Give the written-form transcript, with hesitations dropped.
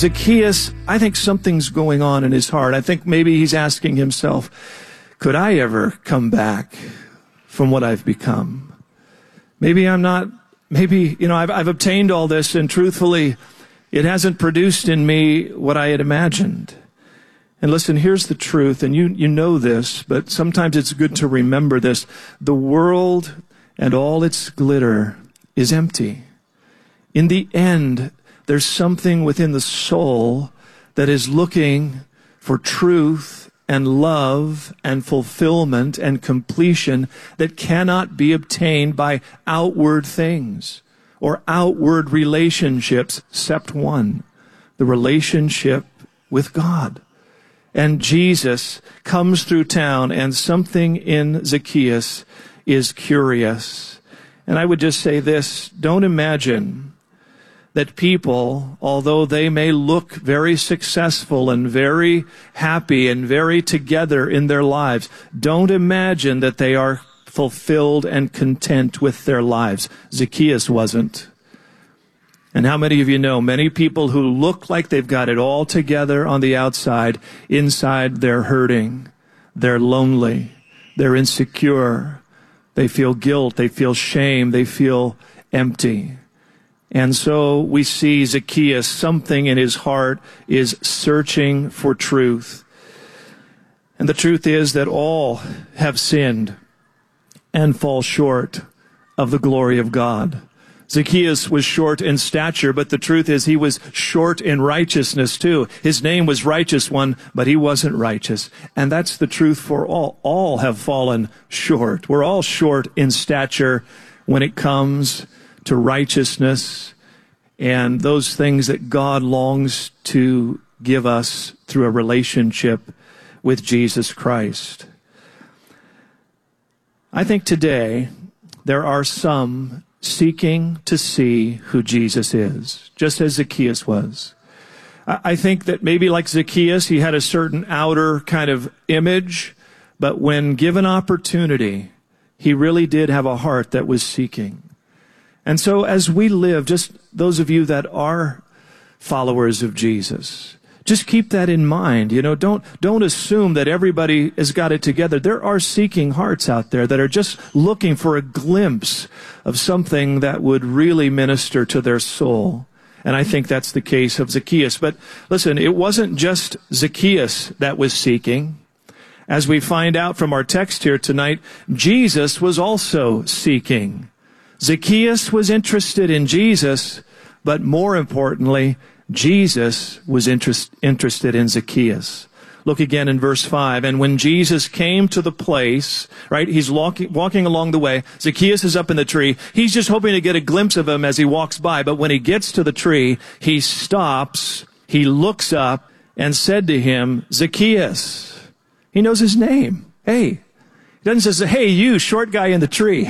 Zacchaeus, I think something's going on in his heart. I think maybe he's asking himself, could I ever come back from what I've become? Maybe I'm not, I've obtained all this, and truthfully, it hasn't produced in me what I had imagined. And listen, here's the truth, and you know this, but sometimes it's good to remember this. The world and all its glitter is empty. In the end, there's something within the soul that is looking for truth and love and fulfillment and completion that cannot be obtained by outward things or outward relationships, except one, the relationship with God. And Jesus comes through town, and something in Zacchaeus is curious. And I would just say this, don't imagine that people, although they may look very successful and very happy and very together in their lives, don't imagine that they are fulfilled and content with their lives. Zacchaeus wasn't. And how many of you know, many people who look like they've got it all together on the outside, inside they're hurting, they're lonely, they're insecure, they feel guilt, they feel shame, they feel empty. And so we see Zacchaeus, something in his heart is searching for truth. And the truth is that all have sinned and fall short of the glory of God. Zacchaeus was short in stature, but the truth is he was short in righteousness too. His name was Righteous One, but he wasn't righteous. And that's the truth for all. All have fallen short. We're all short in stature when it comes to righteousness and those things that God longs to give us through a relationship with Jesus Christ. I think today there are some seeking to see who Jesus is, just as Zacchaeus was. I think that maybe like Zacchaeus, he had a certain outer kind of image, but when given opportunity, he really did have a heart that was seeking. And so as we live, just those of you that are followers of Jesus, just keep that in mind. Don't assume that everybody has got it together. There are seeking hearts out there that are just looking for a glimpse of something that would really minister to their soul. And I think that's the case of Zacchaeus. But listen, it wasn't just Zacchaeus that was seeking. As we find out from our text here tonight, Jesus was also seeking. Zacchaeus was interested in Jesus, but more importantly, Jesus was interested in Zacchaeus. Look again in verse 5. And when Jesus came to the place, right, he's walking along the way. Zacchaeus is up in the tree. He's just hoping to get a glimpse of him as he walks by. But when he gets to the tree, he stops, he looks up and said to him, Zacchaeus. He knows his name. Hey. He doesn't say, hey, you short guy in the tree.